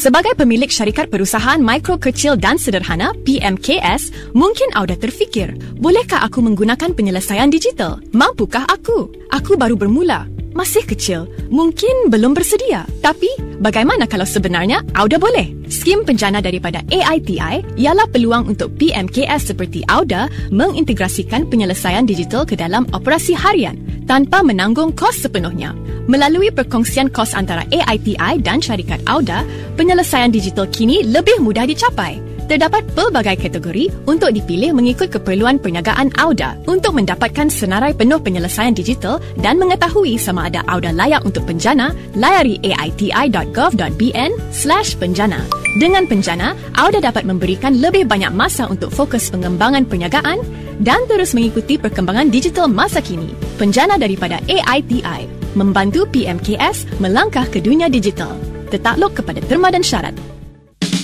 Sebagai pemilik syarikat perusahaan mikro, kecil dan sederhana PMKS, mungkin Auda terfikir, bolehkah aku menggunakan penyelesaian digital? Mampukah aku? Aku baru bermula. Masih kecil, mungkin belum bersedia. Tapi, bagaimana kalau sebenarnya Auda boleh? Skim penjana daripada AITI ialah peluang untuk PMKS seperti Auda mengintegrasikan penyelesaian digital ke dalam operasi harian tanpa menanggung kos sepenuhnya. Melalui perkongsian kos antara AITI dan syarikat Auda, penyelesaian digital kini lebih mudah dicapai. Terdapat pelbagai kategori untuk dipilih mengikut keperluan perniagaan Auda. Untuk mendapatkan senarai penuh penyelesaian digital dan mengetahui sama ada Auda layak untuk penjana, layari aiti.gov.bn/penjana. Dengan penjana, Auda dapat memberikan lebih banyak masa untuk fokus pengembangan perniagaan dan terus mengikuti perkembangan digital masa kini. Penjana daripada AITI membantu PMKS melangkah ke dunia digital. Tetakluk kepada terma dan syarat.